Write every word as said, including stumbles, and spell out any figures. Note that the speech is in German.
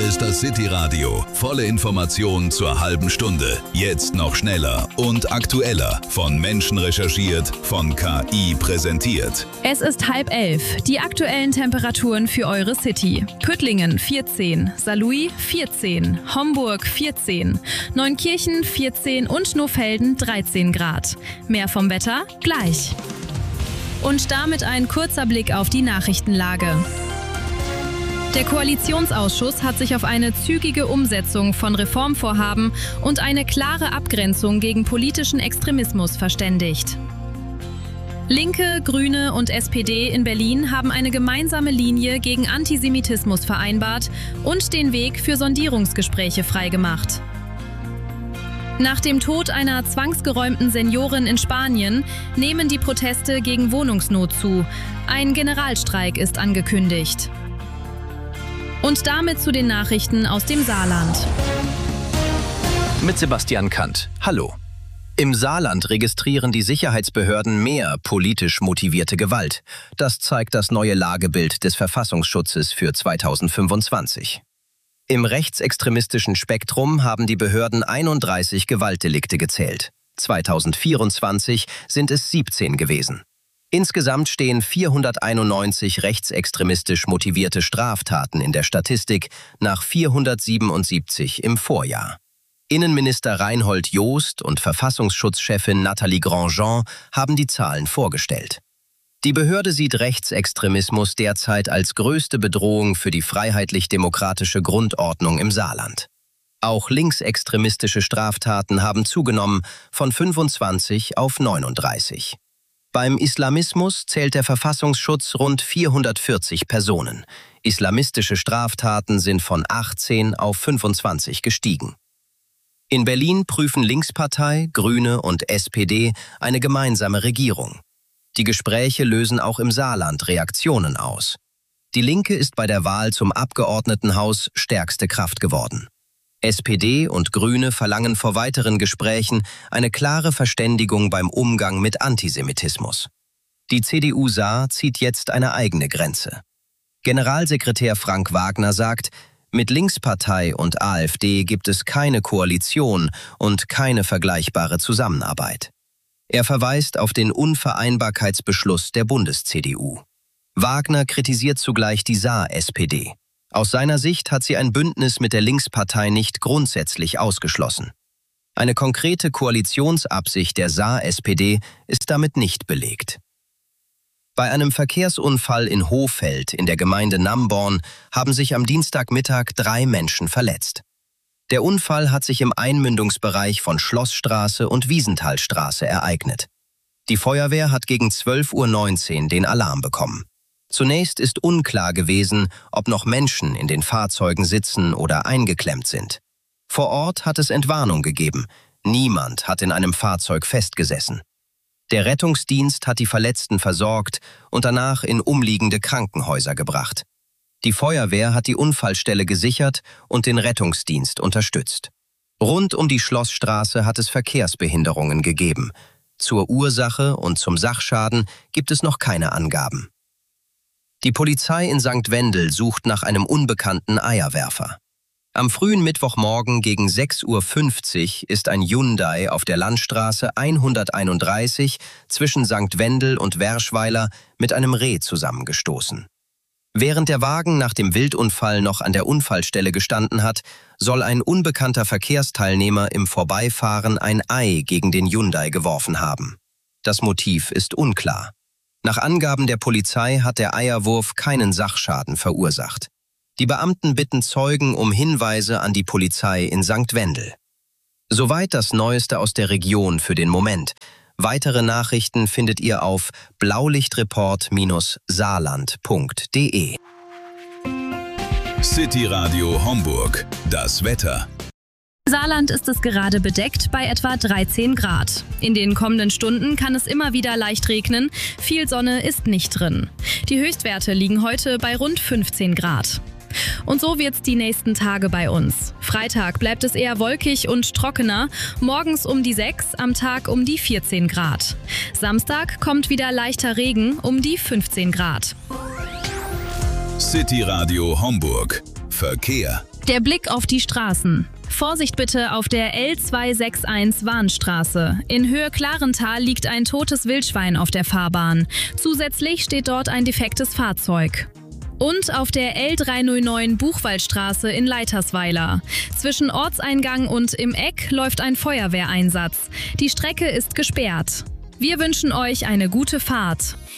Hier ist das City Radio. Volle Informationen zur halben Stunde. Jetzt noch schneller und aktueller. Von Menschen recherchiert, von K I präsentiert. Es ist halb elf. Die aktuellen Temperaturen für eure City. Püttlingen vierzehn, Saarlouis vierzehn, Homburg vierzehn, Neunkirchen vierzehn und Nohfelden dreizehn Grad. Mehr vom Wetter gleich. Und damit ein kurzer Blick auf die Nachrichtenlage. Der Koalitionsausschuss hat sich auf eine zügige Umsetzung von Reformvorhaben und eine klare Abgrenzung gegen politischen Extremismus verständigt. Linke, Grüne und S P D in Berlin haben eine gemeinsame Linie gegen Antisemitismus vereinbart und den Weg für Sondierungsgespräche freigemacht. Nach dem Tod einer zwangsgeräumten Seniorin in Spanien nehmen die Proteste gegen Wohnungsnot zu. Ein Generalstreik ist angekündigt. Und damit zu den Nachrichten aus dem Saarland. Mit Sebastian Kant. Hallo. Im Saarland registrieren die Sicherheitsbehörden mehr politisch motivierte Gewalt. Das zeigt das neue Lagebild des Verfassungsschutzes für zweitausendfünfundzwanzig. Im rechtsextremistischen Spektrum haben die Behörden einunddreißig Gewaltdelikte gezählt. zweitausendvierundzwanzig sind es siebzehn gewesen. Insgesamt stehen vierhunderteinundneunzig rechtsextremistisch motivierte Straftaten in der Statistik nach vierhundertsiebenundsiebzig im Vorjahr. Innenminister Reinhold Jost und Verfassungsschutzchefin Nathalie Grandjean haben die Zahlen vorgestellt. Die Behörde sieht Rechtsextremismus derzeit als größte Bedrohung für die freiheitlich-demokratische Grundordnung im Saarland. Auch linksextremistische Straftaten haben zugenommen von fünfundzwanzig auf neununddreißig. Beim Islamismus zählt der Verfassungsschutz rund vierhundertvierzig Personen. Islamistische Straftaten sind von achtzehn auf fünfundzwanzig gestiegen. In Berlin prüfen Linkspartei, Grüne und S P D eine gemeinsame Regierung. Die Gespräche lösen auch im Saarland Reaktionen aus. Die Linke ist bei der Wahl zum Abgeordnetenhaus stärkste Kraft geworden. S P D und Grüne verlangen vor weiteren Gesprächen eine klare Verständigung beim Umgang mit Antisemitismus. Die C D U Saar zieht jetzt eine eigene Grenze. Generalsekretär Frank Wagner sagt, mit Linkspartei und A f D gibt es keine Koalition und keine vergleichbare Zusammenarbeit. Er verweist auf den Unvereinbarkeitsbeschluss der Bundes-C D U. Wagner kritisiert zugleich die Saar-S P D. Aus seiner Sicht hat sie ein Bündnis mit der Linkspartei nicht grundsätzlich ausgeschlossen. Eine konkrete Koalitionsabsicht der Saar-S P D ist damit nicht belegt. Bei einem Verkehrsunfall in Hohfeld in der Gemeinde Namborn haben sich am Dienstagmittag drei Menschen verletzt. Der Unfall hat sich im Einmündungsbereich von Schlossstraße und Wiesenthalstraße ereignet. Die Feuerwehr hat gegen zwölf Uhr neunzehn den Alarm bekommen. Zunächst ist unklar gewesen, ob noch Menschen in den Fahrzeugen sitzen oder eingeklemmt sind. Vor Ort hat es Entwarnung gegeben. Niemand hat in einem Fahrzeug festgesessen. Der Rettungsdienst hat die Verletzten versorgt und danach in umliegende Krankenhäuser gebracht. Die Feuerwehr hat die Unfallstelle gesichert und den Rettungsdienst unterstützt. Rund um die Schlossstraße hat es Verkehrsbehinderungen gegeben. Zur Ursache und zum Sachschaden gibt es noch keine Angaben. Die Polizei in Sankt Wendel sucht nach einem unbekannten Eierwerfer. Am frühen Mittwochmorgen gegen sechs Uhr fünfzig ist ein Hyundai auf der Landstraße hunderteinunddreißig zwischen Sankt Wendel und Werschweiler mit einem Reh zusammengestoßen. Während der Wagen nach dem Wildunfall noch an der Unfallstelle gestanden hat, soll ein unbekannter Verkehrsteilnehmer im Vorbeifahren ein Ei gegen den Hyundai geworfen haben. Das Motiv ist unklar. Nach Angaben der Polizei hat der Eierwurf keinen Sachschaden verursacht. Die Beamten bitten Zeugen um Hinweise an die Polizei in Sankt Wendel. Soweit das Neueste aus der Region für den Moment. Weitere Nachrichten findet ihr auf blaulichtreport Bindestrich saarland Punkt de. City Radio Homburg. Das Wetter. Saarland ist es gerade bedeckt bei etwa dreizehn Grad. In den kommenden Stunden kann es immer wieder leicht regnen, viel Sonne ist nicht drin. Die Höchstwerte liegen heute bei rund fünfzehn Grad. Und so wird's die nächsten Tage bei uns. Freitag bleibt es eher wolkig und trockener, morgens um die sechs, am Tag um die vierzehn Grad. Samstag kommt wieder leichter Regen um die fünfzehn Grad. City Radio Homburg. Verkehr. Der Blick auf die Straßen. Vorsicht bitte auf der L zweihundereinundsechzig Warnstraße. In Höhe Klarental liegt ein totes Wildschwein auf der Fahrbahn. Zusätzlich steht dort ein defektes Fahrzeug. Und auf der L dreihundertneun Buchwaldstraße in Leitersweiler. Zwischen Ortseingang und im Eck läuft ein Feuerwehreinsatz. Die Strecke ist gesperrt. Wir wünschen euch eine gute Fahrt.